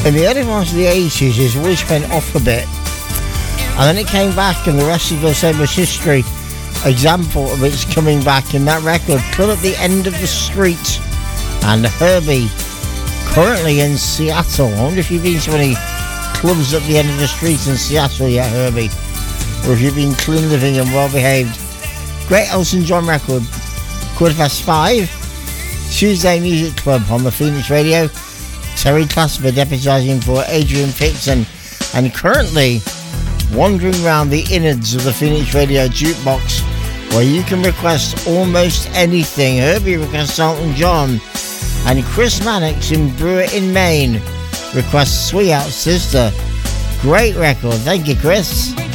in the early months of the 80s, his voice went off a bit. And then it came back, and the rest of the same was history. Example of its coming back in that record, Club at the End of the Street. And Herbie, currently in Seattle. I wonder if you've been to any clubs at the end of the street in Seattle yet, Herbie. Or if you've been clean living and well behaved. Great Elton John record. 5:15. Tuesday Music Club on the Phoenix Radio. Terry Clasper deputising for Adrian Pixon, and currently wandering around the innards of the Phoenix Radio jukebox, where you can request almost anything. Herbie requests Elton John, and Chris Mannix in Brewer in Maine requests Sweetheart Sister. Great record, thank you, Chris.